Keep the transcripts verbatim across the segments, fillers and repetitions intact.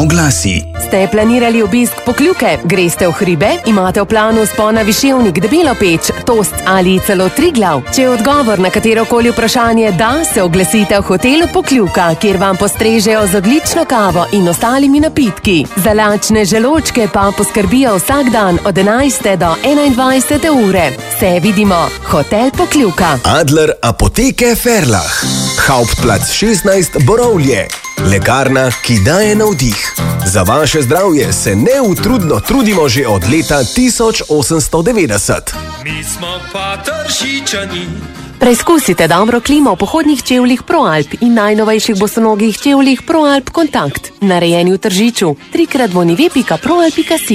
Oglasi. Ste planirali obisk Pokljuke? Greste v hribe? Imate v planu vzpon na Viševnik, Debelo peč, Tost ali celo Triglav? Če je odgovor na katerokoli vprašanje da, se oglasite v hotelu Pokljuka, kjer vam postrežejo z odlično kavo in ostalimi napitki. Za lačne želočke pa poskrbijo vsak dan od enajste do enaindvajsete ure. Se vidimo. Hotel Pokljuka. Adler Apoteke Ferlah. Hauptplac šestnajst Borovlje. Lekarna, ki daje navdih. Za vaše zdravje se neutrudno trudimo že od leta tisoč osemsto devetdeset. Mi smo pa Tržičani. Preizkusite dobro klimo v pohodnih čevljih ProAlp in najnovejših bosonogih čevljih ProAlp Kontakt. Narejeni v Tržiču. trikrat dvojni pika proalp pika si.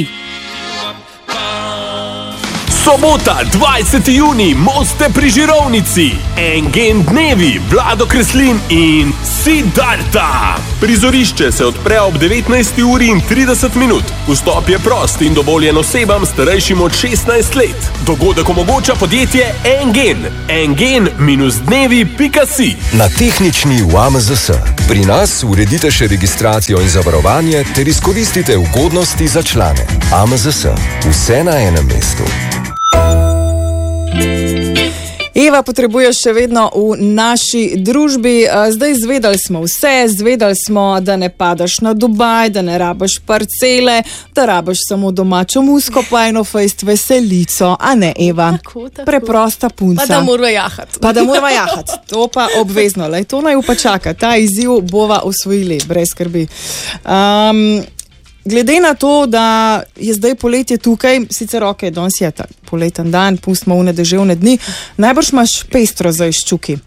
Sobota, dvajseti junij, Moste pri Žirovnici. Engen dnevi, Vlado Kreslin in Siddharta. Prizorišče se odpre ob devetnajsti uri in trideset minut. Vstop je prost in dovoljen osebam starejšim od šestnajst let. Dogodek omogoča podjetje Engen. engen dnevi pika si. Na tehnični v A M Z S. Pri nas uredite še registracijo in zavarovanje ter izkoristite ugodnosti za člane. A M Z S. Vse na enem mestu. Eva, potrebuješ še vedno v naši družbi. Zdaj zvedali smo vse, zvedali smo, da ne padaš na Dubaj, da ne rabaš parcele, da rabaš samo domačo musko, pa eno fejst veselico. A ne, Eva? Tako, tako. Preprosta punca. Pa da morava jahati. Pa da morava jahati. To pa obvezno. Lej, to naj upa čaka. Ta izziv bova osvojili, brez skrbi. Um, Glede na to, da je zdaj poletje tukaj, sicer ok, danes je ta poleten dan, pustimo v nedeževne dni, najbrž imaš pestro za izčuki.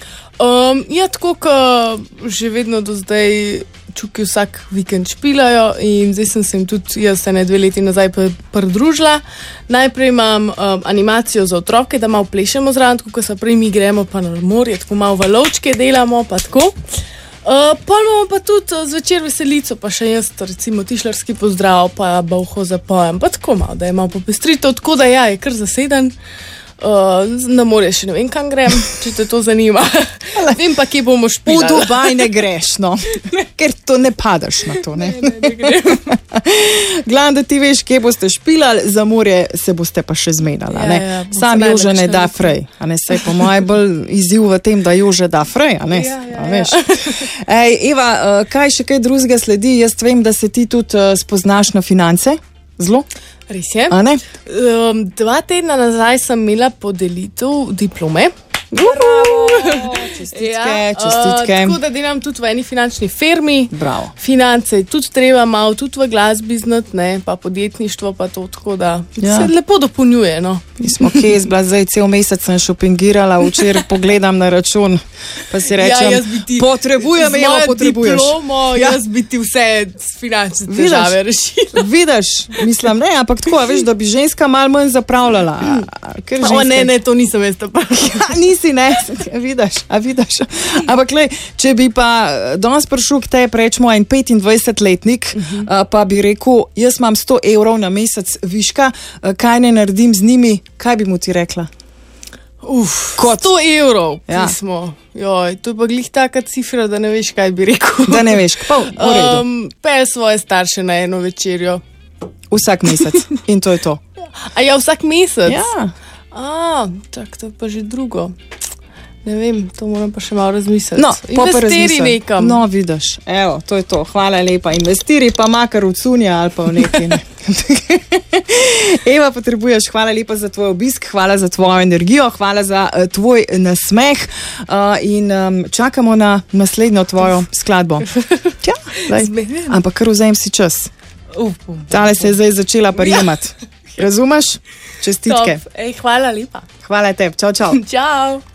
Um, ja, tako, ko že vedno do zdaj čuki vsak vikend špilajo in zdaj sem se jim tudi jaz ene dve leti nazaj pridružila. Najprej imam um, animacijo za otroke, da malo plešemo zraven, tako ko se prej mi gremo pa na morje, tako malo valovčke delamo, pa tako. Uh, pol imamo pa tudi uh, zvečer veselico, pa še jaz, recimo tišlarski pozdrav, pa bolho zapojem, pa tako malo, da je malo popestritev, tako da ja, je kar zaseden. Uh, na morje še ne vem, kam grem, če te to zanima. Vem pa, kje bomo špilali. V Dubaj ne greš, no. Ker to ne padaš na to, ne? Ne, ne, ne grem. Glavno, da ti veš, kje boste špilali, za morje se boste pa še zmenali, ne? Ja, ja, sam Jože ne da frej, a ne, saj po moje bolj izziv v tem, da Jože da frej, a ne? Ja, ja, a veš. Ej, Eva, kaj še kaj drugega sledi? Jaz vem, da se ti tudi spoznaš na finance. Zelo? Res je. Um, dva tedna nazaj sem imela podelitev diplome. Bravo, čestitke, ja, čestitke. Uh, tako da delam tudi v eni finančni firmi. Bravo. Finance tudi treba malo, tudi v glasbi znati, ne, pa podjetništvo, pa to tako da ja. Se lepo dopolnjuje, no. Mi smo kje zbila, zdaj cel mesec sem šopingirala, včeraj pogledam na račun, pa si rečem, ja, ti, potrebujem, Evo, potrebuješ. Z mojo diplomo, ja. Jaz bi ti vse finančne težave rešila. Vidiš, mislim, ne, ampak tako, veš, da bi ženska malo manj zapravljala. Ker ženske... O, ne, ne, to nisem jaz ja, nisi, ne, vidiš, a vidiš. Ampak, lej, če bi pa danes prišel k tebi, rečemo, en petindvajsetletnik, uh-huh. pa bi rekel, jaz imam sto evrov na mesec viška, kaj ne naredim z njimi, kaj bi mu ti rekla? Uf, kot sto evrov, ja. Pismo. Joj, to je pa glih taka cifra, da ne veš, kaj bi rekel. Da ne veš, pa v redu. Um, Pel svoje starše na eno večerjo. Vsak mesec. In to je to. A ja, vsak mesec? Ja. A, tak, to je pa že drugo. Ne vem, to moram pa še malo razmisliti. No, investiri nekam. No, vidiš, evo, to je to. Hvala lepa. Investiri pa makar v cunja ali pa v nekaj. Ne. Eva, potrebuješ, hvala lepa za tvoj obisk, hvala za tvojo energijo, hvala za uh, tvoj nasmeh uh, in um, čakamo na naslednjo tvojo skladbo. Tja, ampak kar vzem si čas. Uh, Tale se je zdaj začela prijemati. Razumeš? Čestitke. Ej, hvala lepa. Hvala tebi. Čau, čau. Čau.